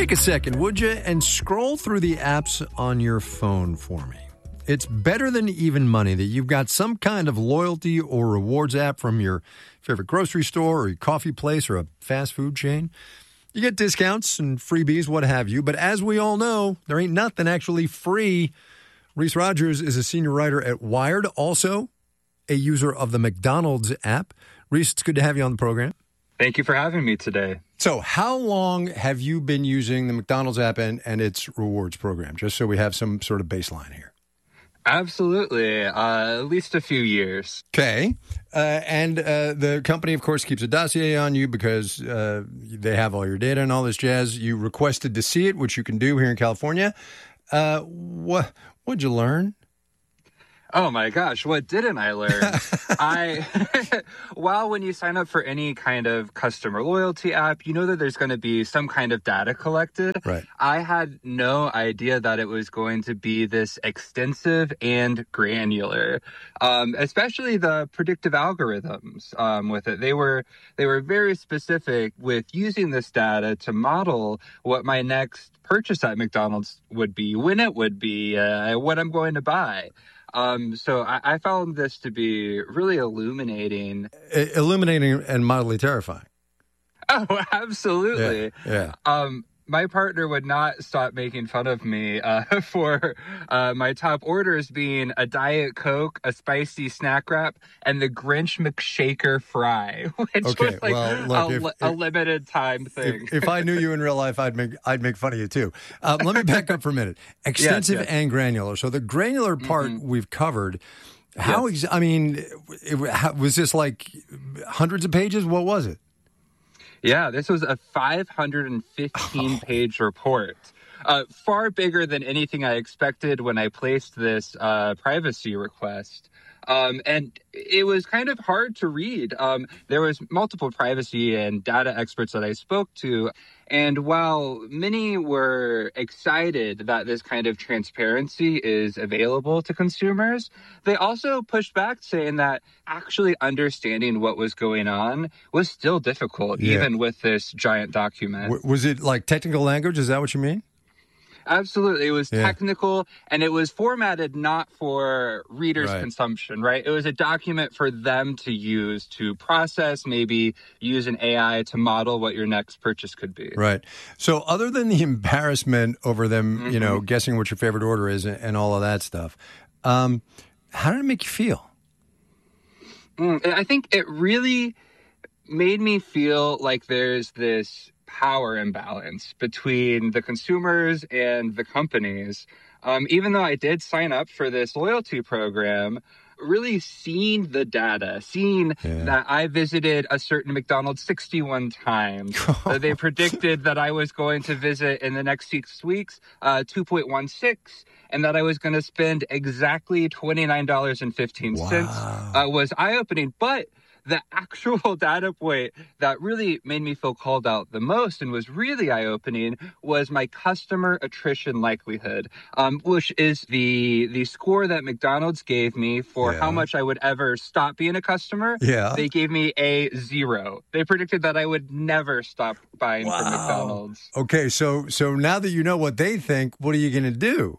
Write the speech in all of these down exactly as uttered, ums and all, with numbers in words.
Take a second, would you, and scroll through the apps on your phone for me. It's better than even money that you've got some kind of loyalty or rewards app from your favorite grocery store or your coffee place or a fast food chain. You get discounts and freebies, what have you. But as we all know, there ain't nothing actually free. Reese Rogers is a senior writer at Wired, also a user of the McDonald's app. Reese, it's good to have you on the program. Thank you for having me today. So how long have you been using the McDonald's app and, and its rewards program, just so we have some sort of baseline here? Absolutely. Uh, at least a few years. Okay. Uh, and uh, the company, of course, keeps a dossier on you because uh, they have all your data and all this jazz. You requested to see it, which you can do here in California. Uh, what what'd you learn? Oh my gosh, what didn't I learn? I, well, when you sign up for any kind of customer loyalty app, you know that there's going to be some kind of data collected. Right. I had no idea that it was going to be this extensive and granular, um, especially the predictive algorithms um, with it. They were they were very specific with using this data to model what my next purchase at McDonald's would be, when it would be, uh, what I'm going to buy. Um, so I, I found this to be really illuminating. I- illuminating and mildly terrifying. Oh, absolutely. Yeah. yeah. Um, my partner would not stop making fun of me uh, for uh, my top orders being a Diet Coke, a spicy snack wrap, and the Grinch McShaker fry, which okay, was like well, look, a, if, li- a limited time thing. If, if I knew you in real life, I'd make I'd make fun of you too. Um, let me back up for a minute. Extensive yes, yes. and granular. So the granular part Mm-hmm. we've covered. How? Yes. Ex- I mean, it, how, was this like hundreds of pages? What was it? Yeah, this was a five hundred fifteen page report. Uh, far bigger than anything I expected when I placed this uh, privacy request. Um, and it was kind of hard to read. Um, there was multiple privacy and data experts that I spoke to. And while many were excited that this kind of transparency is available to consumers, they also pushed back saying that actually understanding what was going on was still difficult, Yeah. even with this giant document. W- was it like technical language? Is that what you mean? Absolutely. It was Yeah. technical, and it was formatted not for readers' Right. consumption, right? It was a document for them to use to process, maybe use an A I to model what your next purchase could be. Right. So other than the embarrassment over them, Mm-hmm. you know, guessing what your favorite order is and, and all of that stuff, um, how did it make you feel? Mm, I think it really made me feel like there's this power imbalance between the consumers and the companies. Um, even though I did sign up for this loyalty program, really seeing the data, seeing Yeah. that I visited a certain McDonald's sixty-one times, that they predicted that I was going to visit in the next six weeks, uh, two point one six, and that I was going to spend exactly twenty-nine dollars and fifteen cents Wow. uh, was eye-opening. But the actual data point that really made me feel called out the most and was really eye-opening was my customer attrition likelihood, um, which is the the score that McDonald's gave me for Yeah. how much I would ever stop being a customer. Yeah. They gave me a zero. They predicted that I would never stop buying from Wow. McDonald's. Okay, so so now that you know what they think, what are you going to do?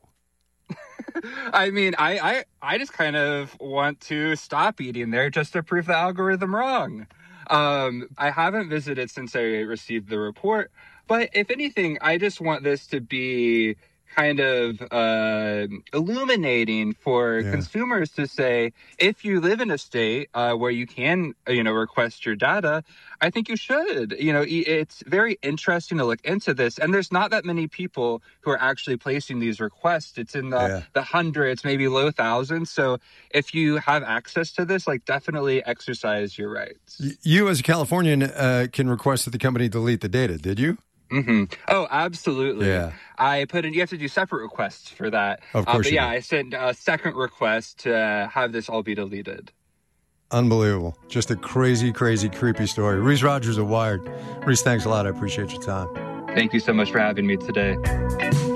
I mean, I, I, I just kind of want to stop eating there just to prove the algorithm wrong. Um, I haven't visited since I received the report, but if anything, I just want this to be kind of uh, illuminating for Yeah. consumers to say, if you live in a state uh, where you can, you know, request your data, I think you should. You know, i- it's very interesting to look into this. And there's not that many people who are actually placing these requests. It's in the, Yeah. the hundreds, maybe low thousands. So if you have access to this, like definitely exercise your rights. Y- You, as a Californian, uh, can request that the company delete the data. Did you? Mm-hmm. Oh, absolutely. Yeah. I put in, you have to do separate requests for that. Of Uh, course but you yeah, do. I sent a second request to uh, have this all be deleted. Unbelievable. Just a crazy, crazy, creepy story. Reese Rogers of Wired. Reese, thanks a lot. I appreciate your time. Thank you so much for having me today.